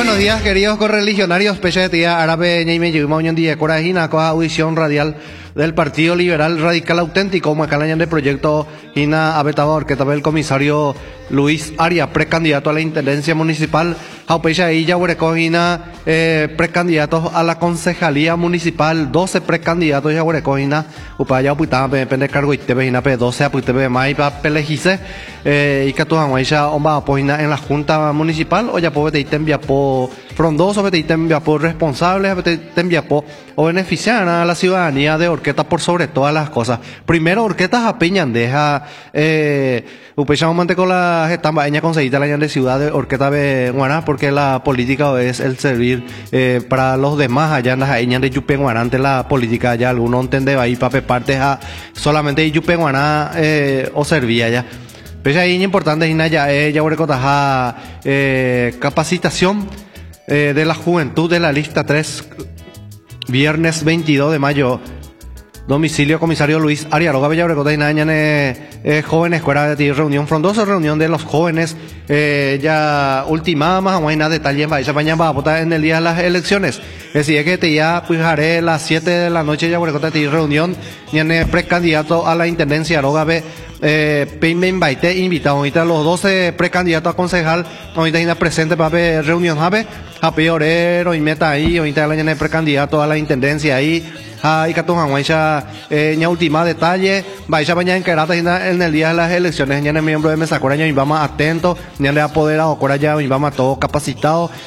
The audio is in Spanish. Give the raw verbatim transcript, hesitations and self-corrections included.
buenos días, queridos correligionarios. Pecha de tía árabe, ñaime, yo, mañana día, corajina, coa audición radial del Partido Liberal Radical Auténtico, macalañan de proyecto Hina Abetador, que también el comisario Luis Aria, precandidato a la intendencia municipal, Jaupecha y Yahuarecojina, eh, precandidatos a la concejalía municipal, doce precandidatos Yahuarecojina, Upaya Upita, depende cargo y te vejina pe doce, Aputebe Maipa Pelejise, eh, y que tu amuecha omba apoyina en la junta municipal, o ya puede te enviar por frondoso, te enviar por responsable, te enviar por o beneficiar a la ciudadanía de Orqueta por sobre todas las cosas. Primero, Orquetas a Peñandeja, eh, Upechamos mante con la gestambaña conseguida la de ciudad de Orqueta de Guaná, porque la política es el servir eh, para los demás allá en las añas de Yupenguaná, ante la política ya alguno entiende ahí para parte a solamente Yupenguaná eh, o servía ya. Pero ahí es importante ya eh, ya Orecotaja eh, capacitación eh, de la juventud de la lista tres, viernes veintidós de mayo. Domicilio comisario Luis Ariaroga Bella Obregón y Nañane, eh, jóvenes, escuela de reunión frondosa, reunión de los jóvenes, eh, ya ultimada más o menos detalle en Bahía mañana va a votar en el día de las elecciones. Es decir, que te ya pues haré las siete de la noche ya Obregón de reunión, y en el precandidato a la intendencia Aroga B, eh, me invité, invitado ahorita los doce precandidatos a concejal, ahorita hay una presente para ver reunión, ¿sabe? A Piorero y meta ahí, ahorita el año precandidato a la intendencia ahí. Ah, y que tu janguacha, eh, ña última detalle, vaya mañana en Kerata en el día de las elecciones, ña en miembro de mesa coraña y vamos atentos, ña le apodera o coraña y vamos todo capacitado,